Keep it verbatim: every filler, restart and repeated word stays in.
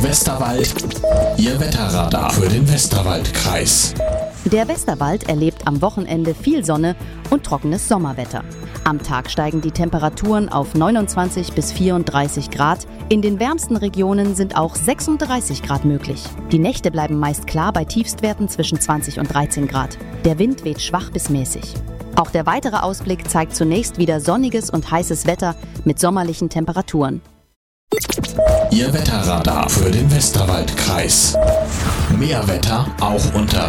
Westerwald, Ihr Wetterradar für den Westerwaldkreis. Der Westerwald erlebt am Wochenende viel Sonne und trockenes Sommerwetter. Am Tag steigen die Temperaturen auf neunundzwanzig bis vierunddreißig Grad. In den wärmsten Regionen sind auch sechsunddreißig Grad möglich. Die Nächte bleiben meist klar bei Tiefstwerten zwischen zwanzig und dreizehn Grad. Der Wind weht schwach bis mäßig. Auch der weitere Ausblick zeigt zunächst wieder sonniges und heißes Wetter mit sommerlichen Temperaturen. Ihr Wetterradar für den Westerwaldkreis. Mehr Wetter auch unter